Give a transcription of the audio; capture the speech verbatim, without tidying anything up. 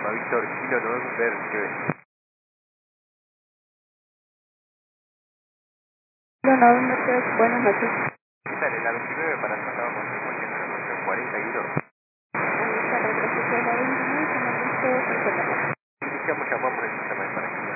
Lima Víctor, Kilo November, que Kilo November, tres, buenas noches. ¿qué tal? En la veintinueve para Santiago Consecuencia en la cuestión cuarenta y dos. Ahí está retroceso de la veintinueve, con el gusto de recordarla. Iniciamos llamado por el sistema de paracaídas.